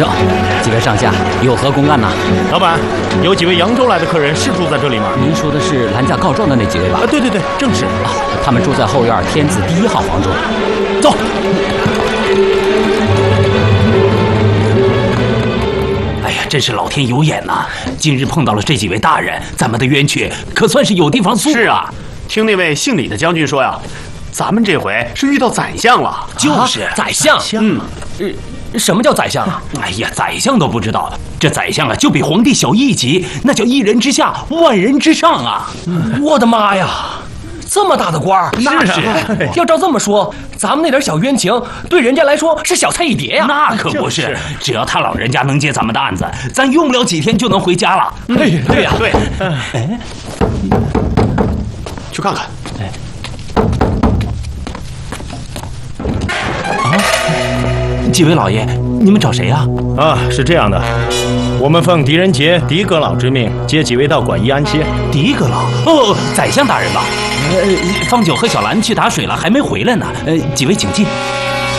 哟，几位上下有何公案呐？ 老板，有几位扬州来的客人是住在这里吗？ 您说的是拦驾告状的那几位吧？ 对，正是。 他们住在后院天字第1号房中。走。 哎呀，真是老天有眼呐！今日碰到了这几位大人，咱们的冤屈可算是有地方诉。 是啊，听那位姓李的将军说呀，咱们这回是遇到宰相了。 就是宰相。什么叫宰相啊？ 哎呀，宰相都不知道，这宰相啊，就比皇帝小一级，那叫1人之下，万人之上啊！ 我的妈呀，这么大的官儿！ 是。 要照这么说，咱们那点小冤情，对人家来说是小菜一碟呀。 那可不是，只要他老人家能接咱们的案子，咱用不了几天就能回家了。 对呀。 哎，去看看。 几位老爷，你们找谁呀？ 是这样的，我们奉狄仁杰狄阁老之命，接几位到馆驿安歇。 狄阁老？哦，宰相大人吧？方九和小兰去打水了，还没回来呢。几位请进。